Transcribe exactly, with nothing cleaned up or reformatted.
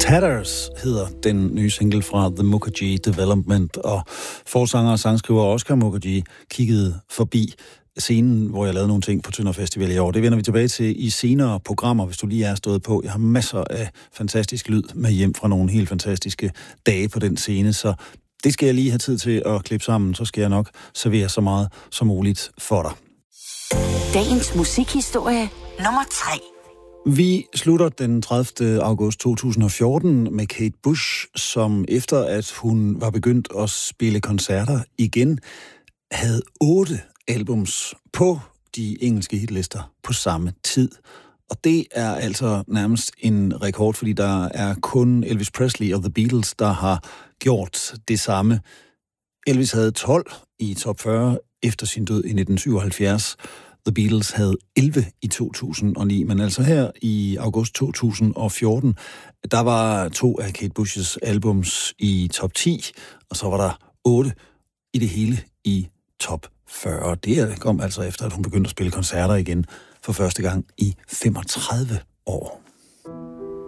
Tatters hedder den nye single fra The Mukherjee Development, og forsanger og sangskriver Oscar Mukherjee kiggede forbi scenen, hvor jeg lavede nogle ting på Tønder Festival i år. Det vender vi tilbage til i senere programmer, hvis du lige er stået på. Jeg har masser af fantastisk lyd med hjem fra nogle helt fantastiske dage på den scene, så det skal jeg lige have tid til at klippe sammen, så skal jeg nok servere så meget som muligt for dig. Dagens musikhistorie nummer tre. Vi slutter den tredivte august to tusind og fjorten med Kate Bush, som efter at hun var begyndt at spille koncerter igen, havde otte albums på de engelske hitlister på samme tid. Og det er altså nærmest en rekord, fordi der er kun Elvis Presley og The Beatles, der har gjort det samme. Elvis havde tolv i top fyrre efter sin død i nitten syvoghalvfjerds. The Beatles havde elleve i to tusind og ni, men altså her i august to tusind og fjorten, der var to af Kate Bush's albums i top ti, og så var der otte i det hele i top fyrre. Det kom altså efter, at hun begyndte at spille koncerter igen for første gang i femogtredive år.